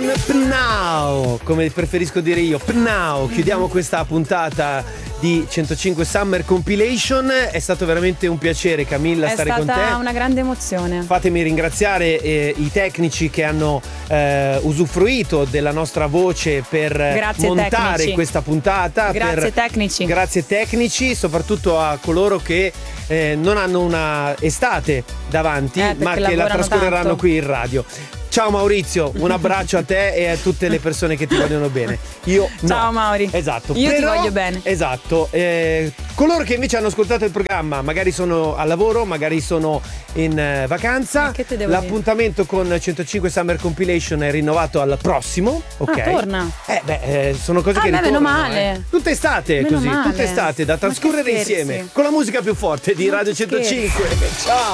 con Pnau, come preferisco dire io, Pnau. Chiudiamo questa puntata di 105 Summer Compilation. È stato veramente un piacere, Camilla, stare con te. È stata una grande emozione. Fatemi ringraziare i tecnici che hanno usufruito della nostra voce per montare tecnici. Questa puntata. Grazie tecnici, soprattutto a coloro che non hanno una estate davanti, ma che la trascorreranno tanto qui in radio. Ciao Maurizio, un abbraccio a te e a tutte le persone che ti vogliono bene. Io no. Ciao Mauri. Esatto. Io ti voglio bene. Esatto. Coloro che invece hanno ascoltato il programma, magari sono al lavoro, magari sono in vacanza. Che te devo L'appuntamento con 105 Summer Compilation è rinnovato al prossimo. Ok. Torna. Sono cose che ritornano. Meno male. Tutta estate meno così, male. tutta estate da trascorrere insieme con la musica più forte di Radio 105. Ciao.